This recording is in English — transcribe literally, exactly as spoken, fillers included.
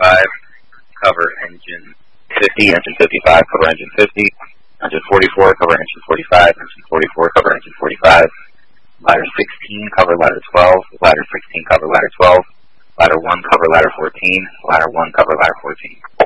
fifty-five, cover engine fifty, engine fifty-five, cover engine fifty, engine forty-four, cover engine forty-five, engine forty-four, cover engine forty-five, ladder sixteen, cover ladder twelve, ladder sixteen, cover ladder twelve, ladder one, cover ladder fourteen, ladder one, cover ladder fourteen.